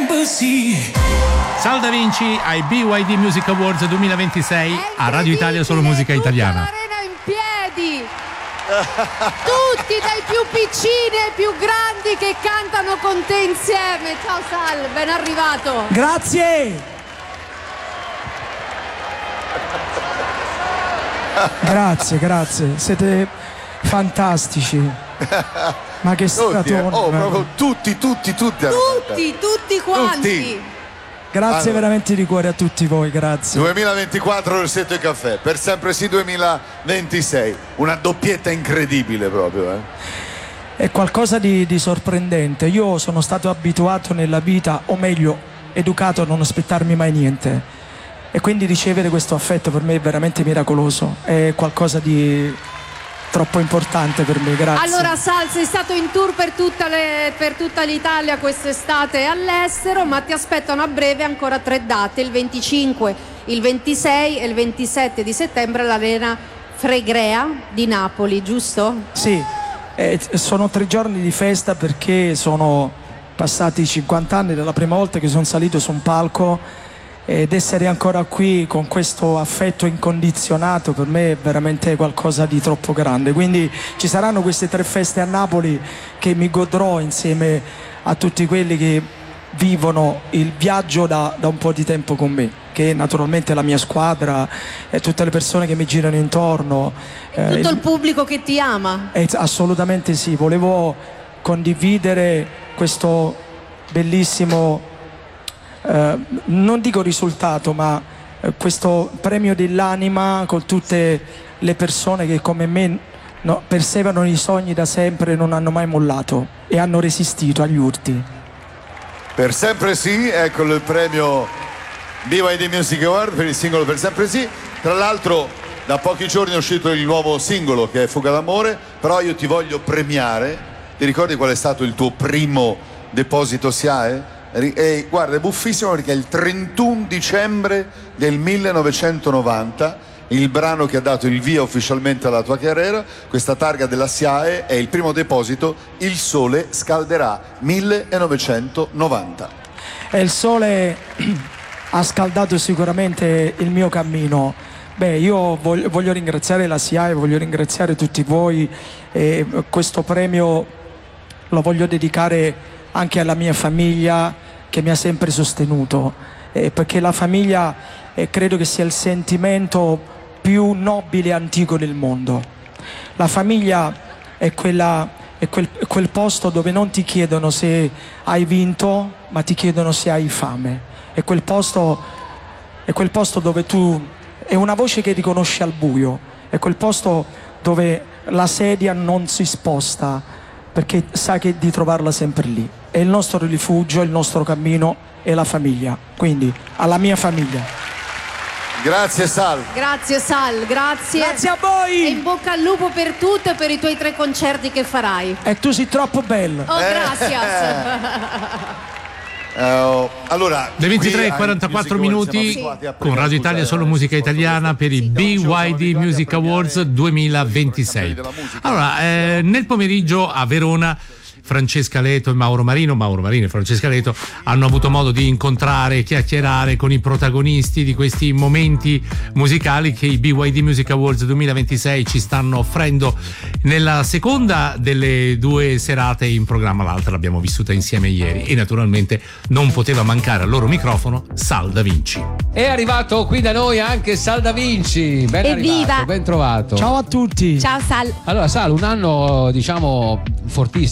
Sal Da Vinci ai BYD Music Awards 2026 a Radio Italia Solo Musica Italiana. L'arena in piedi. Tutti, dai più piccini ai più grandi, che cantano con te insieme. Ciao Sal, ben arrivato. Grazie. Grazie, siete fantastici. Ma che stratone. Proprio tutti Quanti. Grazie veramente di cuore a tutti voi, grazie. 2024 Rossetto e Caffè, per sempre sì 2026, una doppietta incredibile proprio. È qualcosa di sorprendente. Io sono stato abituato nella vita, o meglio, educato a non aspettarmi mai niente. E quindi ricevere questo affetto per me è veramente miracoloso. È qualcosa di troppo importante per me, grazie. Allora Sal, sei stato in tour per tutta l'Italia quest'estate all'estero, ma ti aspettano a breve ancora 3 date, il 25, il 26 e il 27 di settembre all'Arena Fregrea di Napoli, giusto? Sì, sono 3 giorni di festa perché sono passati 50 anni dalla prima volta che sono salito su un palco, ed essere ancora qui con questo affetto incondizionato per me è veramente qualcosa di troppo grande. Quindi ci saranno queste 3 feste a Napoli che mi godrò insieme a tutti quelli che vivono il viaggio da un po' di tempo con me, che è naturalmente la mia squadra e tutte le persone che mi girano intorno. Tutto il pubblico che ti ama. Assolutamente sì, volevo condividere questo bellissimo non dico risultato, ma questo premio dell'anima con tutte le persone che come me perseverano i sogni da sempre e non hanno mai mollato e hanno resistito agli urti. Per sempre sì, eccolo il premio BYD Music Award per il singolo Per sempre sì. Tra l'altro da pochi giorni è uscito il nuovo singolo che è Fuga d'amore, però io ti voglio premiare. Ti ricordi qual è stato il tuo primo deposito SIAE? E guarda, è buffissimo perché è il 31 dicembre del 1990, il brano che ha dato il via ufficialmente alla tua carriera. Questa targa della SIAE è il primo deposito, Il sole scalderà 1990. E il sole ha scaldato sicuramente il mio cammino. Io voglio ringraziare la SIAE, voglio ringraziare tutti voi, e questo premio lo voglio dedicare anche alla mia famiglia che mi ha sempre sostenuto, perché la famiglia credo che sia il sentimento più nobile e antico del mondo. La famiglia è quel posto dove non ti chiedono se hai vinto, ma ti chiedono se hai fame. È quel posto dove è una voce che riconosce al buio, è quel posto dove la sedia non si sposta perché sa che di trovarla sempre lì. È il nostro rifugio, il nostro cammino è la famiglia. Quindi alla mia famiglia. Grazie Sal. Grazie Sal, grazie. Grazie a voi. E in bocca al lupo per tutto e per i tuoi 3 concerti che farai. E tu sei troppo bello. Oh, grazie. Allora, le 23:44 minuti con Radio Italia Solo Musica Italiana per i BYD Music Awards 2026. Allora, nel pomeriggio a Verona Francesca Leto e Mauro Marino e Francesca Leto hanno avuto modo di incontrare e chiacchierare con i protagonisti di questi momenti musicali che i BYD Music Awards 2026 ci stanno offrendo nella seconda delle 2 serate in programma. L'altra l'abbiamo vissuta insieme ieri e naturalmente non poteva mancare al loro microfono Sal Da Vinci. È arrivato qui da noi anche Sal Da Vinci, ben arrivato, ben trovato. Ciao a tutti. Ciao Sal. Allora Sal, un anno diciamo fortissimo